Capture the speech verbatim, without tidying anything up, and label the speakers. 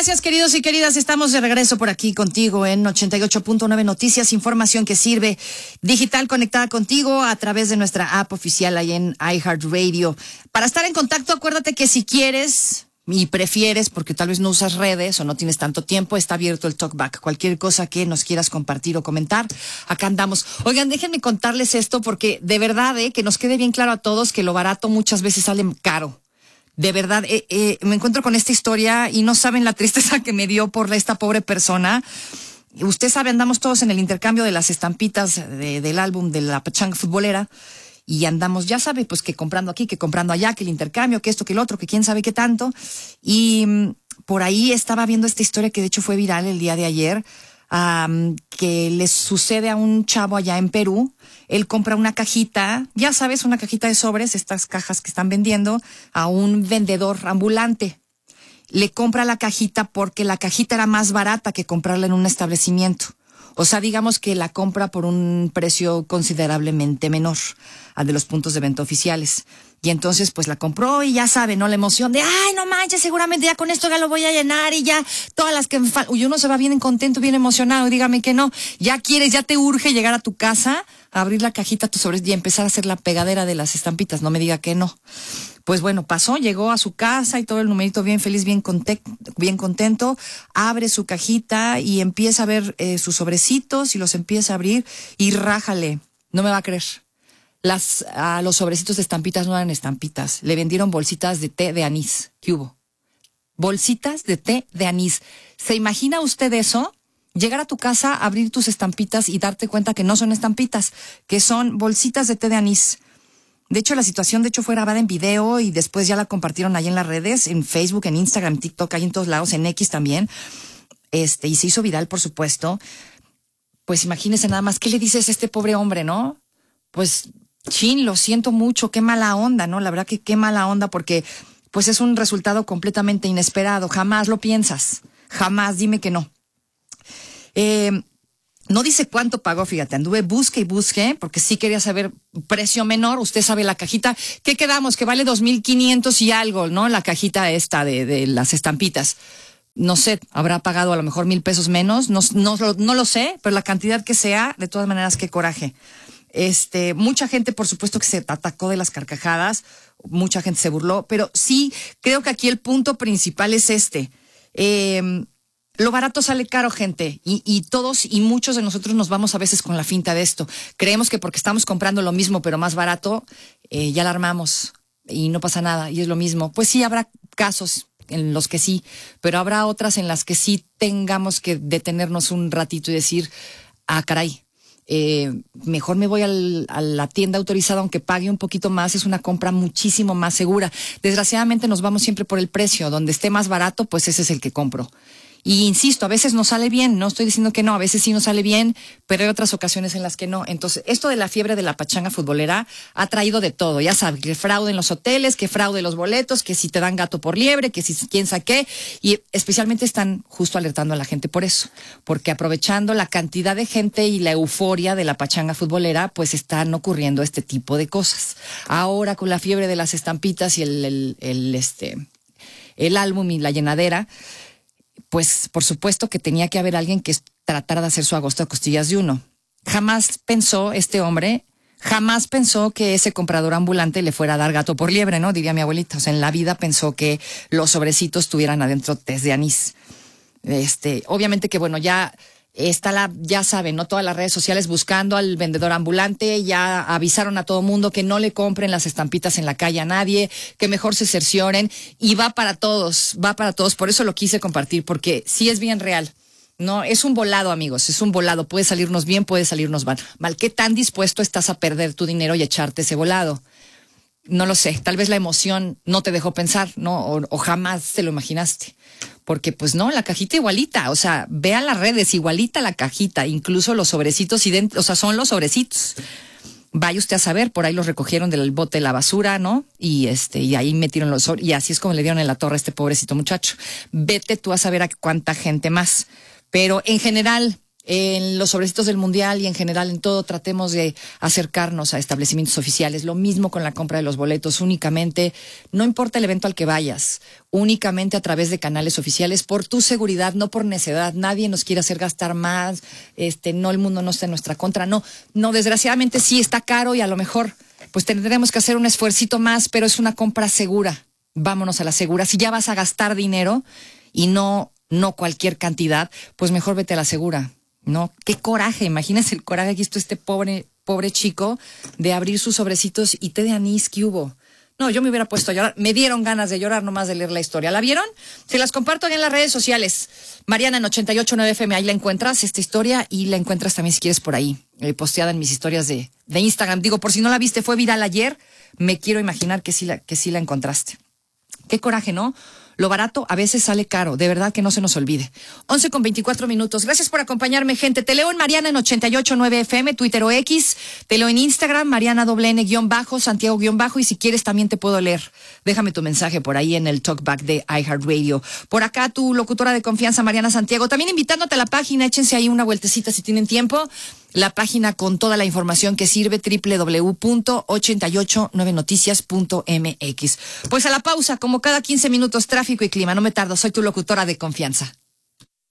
Speaker 1: Gracias, queridos y queridas. Estamos de regreso por aquí contigo en ochenta y ocho punto nueve Noticias, información que sirve, digital conectada contigo a través de nuestra app oficial ahí en iHeartRadio. Para estar en contacto, acuérdate que si quieres y prefieres, porque tal vez no usas redes o no tienes tanto tiempo, está abierto el talkback. Cualquier cosa que nos quieras compartir o comentar, acá andamos. Oigan, déjenme contarles esto porque de verdad, eh, que nos quede bien claro a todos que lo barato muchas veces sale caro. De verdad, eh, eh, me encuentro con esta historia y no saben la tristeza que me dio por esta pobre persona. Usted sabe, andamos todos en el intercambio de las estampitas de, del álbum de la pachanga futbolera y andamos, ya sabe, pues que comprando aquí, que comprando allá, que el intercambio, que esto, que el otro, que quién sabe qué tanto. Y um, por ahí estaba viendo esta historia que de hecho fue viral el día de ayer, um, que le sucede a un chavo allá en Perú. Él compra una cajita, ya sabes, una cajita de sobres, estas cajas que están vendiendo, a un vendedor ambulante. Le compra la cajita porque la cajita era más barata que comprarla en un establecimiento. O sea, digamos que la compra por un precio considerablemente menor al de los puntos de venta oficiales. Y entonces, pues la compró y ya sabe, ¿no? La emoción de, ay, no manches, seguramente ya con esto ya lo voy a llenar y ya todas las que me faltan. Uy, uno se va bien contento, bien emocionado, dígame que no. Ya quieres, ya te urge llegar a tu casa, abrir la cajita, tus sobres y empezar a hacer la pegadera de las estampitas. No me diga que no. Pues bueno, pasó, llegó a su casa y todo el numerito bien feliz, bien, conte- bien contento, abre su cajita y empieza a ver eh, sus sobrecitos y los empieza a abrir y rájale, no me va a creer. Las, a los sobrecitos de estampitas no eran estampitas, le vendieron bolsitas de té de anís. ¿Qué hubo? Bolsitas de té de anís. ¿Se imagina usted eso? Llegar a tu casa, abrir tus estampitas y darte cuenta que no son estampitas, que son bolsitas de té de anís. De hecho, la situación, de hecho, fue grabada en video y después ya la compartieron ahí en las redes, en Facebook, en Instagram, TikTok, ahí en todos lados, en X también. Este, y se hizo viral, por supuesto. Pues imagínese nada más, ¿qué le dices a este pobre hombre, no? Pues, chin, lo siento mucho, qué mala onda, ¿no? La verdad que qué mala onda porque, pues es un resultado completamente inesperado. Jamás lo piensas. Jamás, dime que no. Eh... No dice cuánto pagó, fíjate, anduve busque y busque, porque sí quería saber precio menor. Usted sabe la cajita, ¿qué quedamos? Que vale dos mil quinientos y algo, ¿no? La cajita esta de, de las estampitas. No sé, habrá pagado a lo mejor mil pesos menos, no, no, no lo sé, pero la cantidad que sea, de todas maneras, qué coraje. Este, mucha gente, por supuesto, que se atacó de las carcajadas, mucha gente se burló, pero sí, creo que aquí el punto principal es este. Eh... Lo barato sale caro, gente, y, y todos y muchos de nosotros nos vamos a veces con la finta de esto. Creemos que porque estamos comprando lo mismo pero más barato, eh, ya la armamos y no pasa nada y es lo mismo. Pues sí, habrá casos en los que sí, pero habrá otras en las que sí tengamos que detenernos un ratito y decir, ah, caray, eh, mejor me voy al, a la tienda autorizada aunque pague un poquito más, es una compra muchísimo más segura. Desgraciadamente nos vamos siempre por el precio, donde esté más barato, pues ese es el que compro. Y insisto, a veces nos sale bien, no estoy diciendo que no, a veces sí nos sale bien, pero hay otras ocasiones en las que no. Entonces, esto de la fiebre de la pachanga futbolera ha traído de todo, ya sabes, que fraude en los hoteles, que fraude en los boletos, que si te dan gato por liebre, que si quién sabe qué, y especialmente están justo alertando a la gente por eso, porque aprovechando la cantidad de gente y la euforia de la pachanga futbolera, pues están ocurriendo este tipo de cosas. Ahora con la fiebre de las estampitas y el, el, el este, el álbum y la llenadera, pues por supuesto que tenía que haber alguien que tratara de hacer su agosto a costillas de uno. Jamás pensó este hombre, jamás pensó que ese comprador ambulante le fuera a dar gato por liebre, ¿no? Diría mi abuelita. O sea, en la vida pensó que los sobrecitos tuvieran adentro test de anís. Este, obviamente que bueno, ya está la, ya saben, ¿no? Todas las redes sociales buscando al vendedor ambulante, ya avisaron a todo mundo que no le compren las estampitas en la calle a nadie, que mejor se cercioren, y va para todos, va para todos, por eso lo quise compartir, porque sí es bien real. No, es un volado, amigos, es un volado, puede salirnos bien, puede salirnos mal. Mal, ¿qué tan dispuesto estás a perder tu dinero y echarte ese volado? No lo sé, tal vez la emoción no te dejó pensar, ¿no? O, o jamás te lo imaginaste. Porque pues no, la cajita igualita, o sea, vean las redes, igualita la cajita, incluso los sobrecitos, ident- o sea, son los sobrecitos. Vaya usted a saber, por ahí los recogieron del bote de la basura, ¿no? Y este, y ahí metieron los sobre- y así es como le dieron en la torre a este pobrecito muchacho. Vete tú a saber a cuánta gente más. Pero en general, En los sobrecitos del Mundial y en general en todo tratemos de acercarnos a establecimientos oficiales. Lo mismo con la compra de los boletos, únicamente, no importa el evento al que vayas, únicamente a través de canales oficiales, por tu seguridad, no por necedad. Nadie nos quiere hacer gastar más, este, no, el mundo no está en nuestra contra, no, no, desgraciadamente sí está caro y a lo mejor pues tendremos que hacer un esfuercito más, pero es una compra segura. Vámonos a la segura. Si ya vas a gastar dinero y no, no cualquier cantidad, pues mejor vete a la segura. No, qué coraje, imagínense el coraje que hizo este pobre, pobre chico de abrir sus sobrecitos y té de anís que hubo. No, yo me hubiera puesto a llorar, me dieron ganas de llorar nomás de leer la historia. ¿La vieron? Se las comparto en las redes sociales. Mariana en ochenta y ocho punto nueve F M, ahí la encuentras, esta historia, y la encuentras también si quieres por ahí, eh, posteada en mis historias de, de Instagram. Digo, por si no la viste, fue viral ayer, me quiero imaginar que sí la, que sí la encontraste. Qué coraje, ¿no? Lo barato a veces sale caro, de verdad que no se nos olvide. once con veinticuatro minutos. Gracias por acompañarme, gente. Te leo en Mariana en ochenta y ocho punto nueve F M, Twitter o X. Te leo en Instagram, Mariana doble N guión bajo, Santiago guión bajo. Y si quieres también te puedo leer. Déjame tu mensaje por ahí en el talkback de iHeartRadio. Por acá tu locutora de confianza, Mariana Santiago. También invitándote a la página, échense ahí una vueltecita si tienen tiempo. La página con toda la información que sirve, doble u doble u doble u punto ochenta y ocho nueve noticias punto m x. Pues a la pausa, como cada quince minutos, tráfico y clima. No me tardo, soy tu locutora de confianza.